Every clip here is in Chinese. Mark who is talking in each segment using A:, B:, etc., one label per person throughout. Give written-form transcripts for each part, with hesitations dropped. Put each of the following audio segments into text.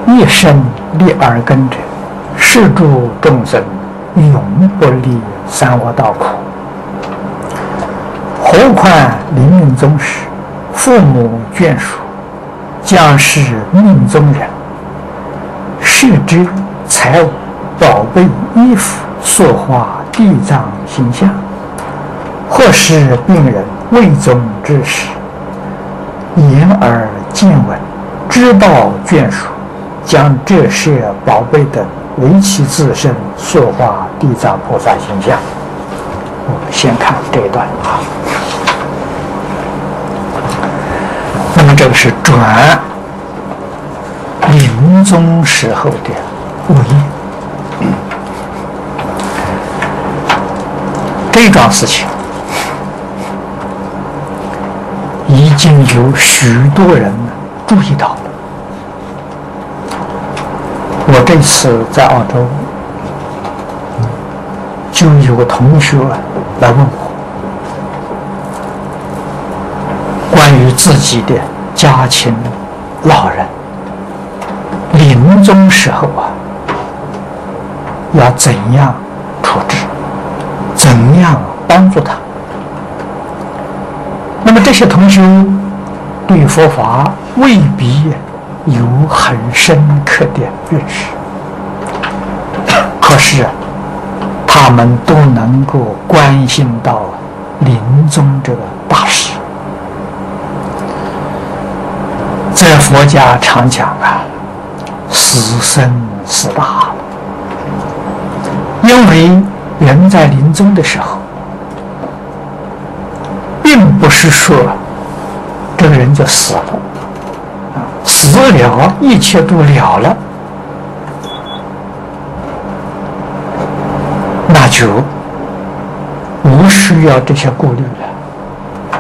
A: 一生立耳根者，是诸众生永不离三恶道苦。何况临命终时，父母眷属将是命中人，视之财物、宝贝、衣服、塑化地藏形象，或是病人危终之时，言而见闻，知道眷属，将这些宝贝等为其自身塑化地藏菩萨形象。我们先看这一段啊。那么这个是转临终时候的物业。这一桩事情已经有许多人注意到了。我这次在澳洲，就有个同学来问我关于自己的家亲老人临终时候要怎样处置，怎样帮助他。那么这些同学对佛法未必有很深刻的认识，可是他们都能够关心到临终这个大事。在佛家常讲死生死大了，因为人在临终的时候，并不是说这个人就死了，死了一切都了了，那就无需要这些顾虑了。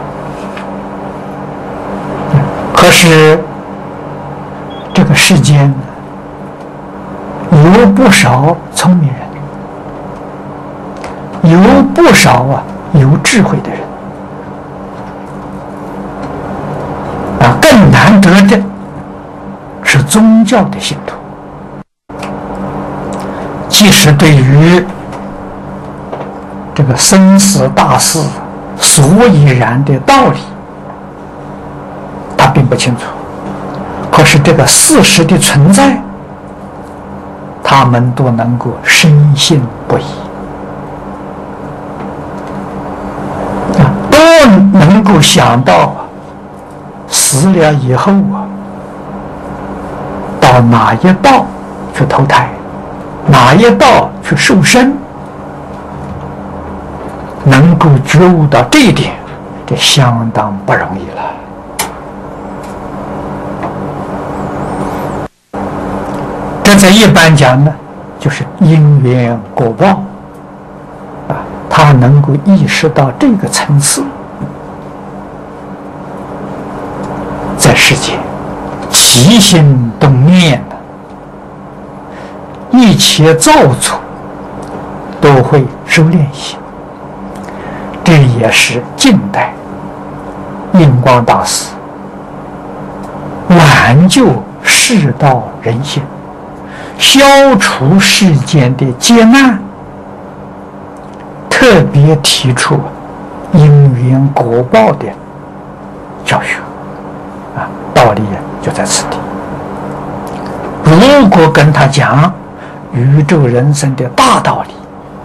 A: 可是这个世间有不少聪明人，有不少有智慧的人更难得的是宗教的信徒，即使对于这个生死大事所以然的道理他并不清楚，可是这个事实的存在他们都能够深信不疑，都能够想到死了以后到哪一道去投胎，哪一道去受生，能够觉悟到这一点，这相当不容易了。这在一般讲呢，就是因缘果报他能够意识到这个层次，在世间起心动念一切造作都会收敛些。这也是近代印光大师挽救世道人心，消除世间的劫难，特别提出因缘果报的教学道理就在此地。如果跟他讲宇宙人生的大道理，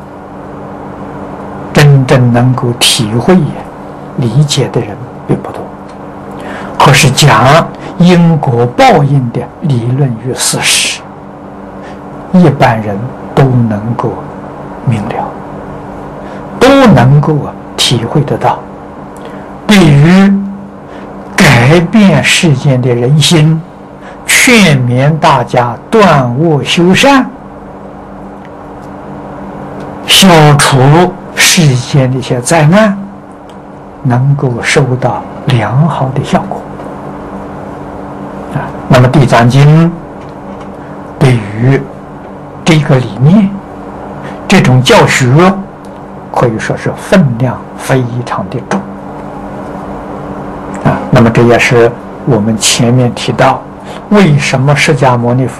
A: 真正能够体会理解的人并不多，可是讲因果报应的理论与事实，一般人都能够明了，都能够体会得到。对于改变世间的人心，劝勉大家断恶修善，消除世间的一些灾难，能够收到良好的效果那么《地藏经》对于这个理念，这种教学可以说是分量非常的重那么这也是我们前面提到为什么释迦牟尼佛